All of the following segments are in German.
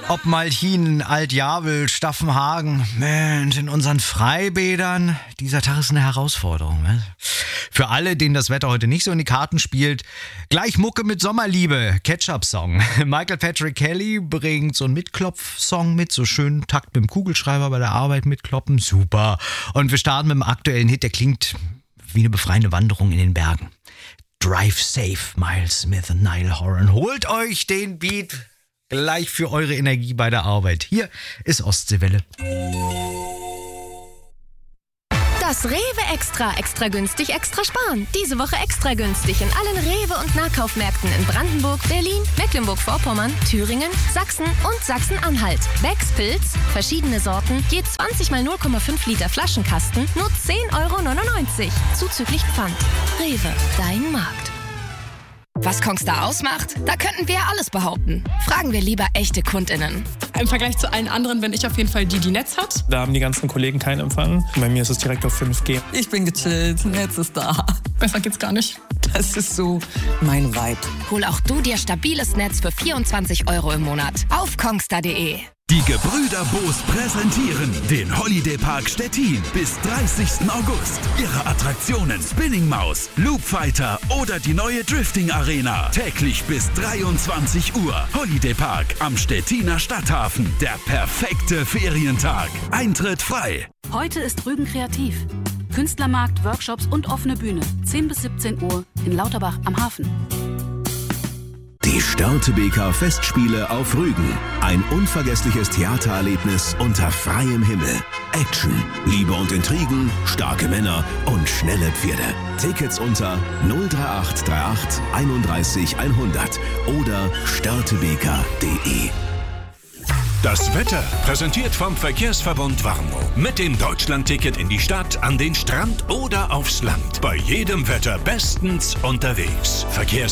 Ob Malchin, Altjabel, Staffenhagen, Mensch, in unseren Freibädern, dieser Tag ist eine Herausforderung. Ne? Für alle, denen das Wetter heute nicht so in die Karten spielt, gleich Mucke mit Sommerliebe, Ketchup-Song. Michael Patrick Kelly bringt so einen Mitklopf-Song mit, so schön Takt mit dem Kugelschreiber bei der Arbeit mitkloppen, super. Und wir starten mit dem aktuellen Hit, der klingt wie eine befreiende Wanderung in den Bergen. Drive Safe, Miles Smith und Niall Horan. Holt euch den Beat gleich für eure Energie bei der Arbeit. Hier ist Ostseewelle. Das Rewe Extra. Extra günstig, extra sparen. Diese Woche extra günstig in allen Rewe- und Nahkaufmärkten in Brandenburg, Berlin, Mecklenburg-Vorpommern, Thüringen, Sachsen und Sachsen-Anhalt. Becks Pilz, verschiedene Sorten, je 20 mal 0,5 Liter Flaschenkasten, nur 10,99 €. Zuzüglich Pfand. Rewe, dein Markt. Was Kongstar ausmacht? Da könnten wir ja alles behaupten. Fragen wir lieber echte KundInnen. Im Vergleich zu allen anderen bin ich auf jeden Fall die Netz hat. Da haben die ganzen Kollegen keinen Empfang. Bei mir ist es direkt auf 5G. Ich bin gechillt, Netz ist da. Besser geht's gar nicht. Das ist so mein Vibe. Hol auch du dir stabiles Netz für 24 € im Monat auf kongstar.de. Die Gebrüder Boos präsentieren den Holiday Park Stettin bis 30. August. Ihre Attraktionen Spinning Maus, Loop Fighter oder die neue Drifting Arena. Täglich bis 23 Uhr. Holiday Park am Stettiner Stadthafen. Der perfekte Ferientag. Eintritt frei. Heute ist Rügen kreativ. Künstlermarkt, Workshops und offene Bühne. 10 bis 17 Uhr in Lauterbach am Hafen. Die Störtebeker Festspiele auf Rügen. Ein unvergessliches Theatererlebnis unter freiem Himmel. Action, Liebe und Intrigen, starke Männer und schnelle Pferde. Tickets unter 03838 31 100 oder störtebeker.de. Das Wetter präsentiert vom Verkehrsverbund Warnow. Mit dem Deutschlandticket in die Stadt, an den Strand oder aufs Land. Bei jedem Wetter bestens unterwegs.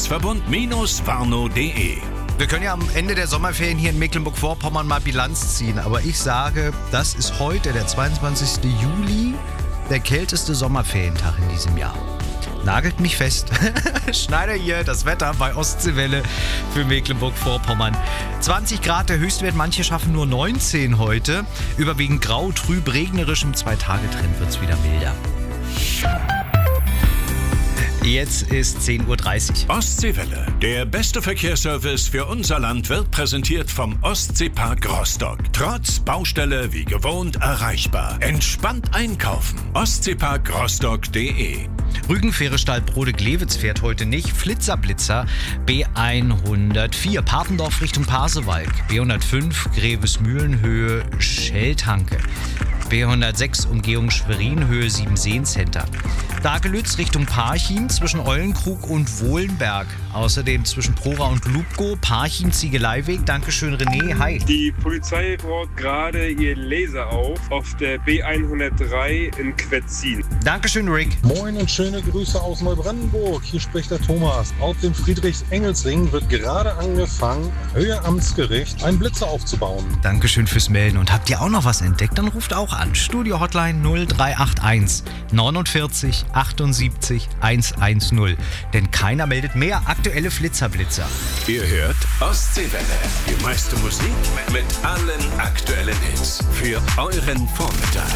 Verkehrsverbund-warnow.de. Wir können ja am Ende der Sommerferien hier in Mecklenburg-Vorpommern mal Bilanz ziehen. Aber ich sage, das ist heute, der 22. Juli, der kälteste Sommerferientag in diesem Jahr. Nagelt mich fest. Schneider hier, das Wetter bei Ostseewelle für Mecklenburg-Vorpommern. 20 Grad der Höchstwert, manche schaffen nur 19 heute. Überwiegend grau, trüb, regnerisch. Im 2-Tage-Trend wird es wieder milder. Jetzt ist 10:30 Uhr. Ostseewelle. Der beste Verkehrsservice für unser Land wird präsentiert vom Ostseepark Rostock. Trotz Baustelle wie gewohnt erreichbar. Entspannt einkaufen. Ostseeparkrostock.de. Rügenfähre Stalbrode-Glewitz fährt heute nicht. Flitzer-Blitzer B104 Papendorf Richtung Pasewalk. B105 Grevesmühlen Höhe Schelltanke. B106 Umgehung Schwerin Höhe Siebenseen-Center. Dagelütz Richtung Parchim zwischen Eulenkrug und Wohlenberg. Außerdem zwischen Prora und Lubko, Parchim Ziegeleiweg. Dankeschön René, hi. Die Polizei baut gerade ihr Laser auf der B103 in Quetzin. Dankeschön Rick. Moin und schöne Grüße aus Neubrandenburg. Hier spricht der Thomas. Auf dem Friedrichs-Engels-Ring wird gerade angefangen, Höhe Amtsgericht, einen Blitzer aufzubauen. Dankeschön fürs Melden. Und habt ihr auch noch was entdeckt? Dann ruft auch an. Studio Hotline 0381 49 78 110. Denn keiner meldet mehr aktuelle Flitzer-Blitzer. Ihr hört Ostseewelle. Die meiste Musik mit allen aktuellen Hits für euren Vormittag.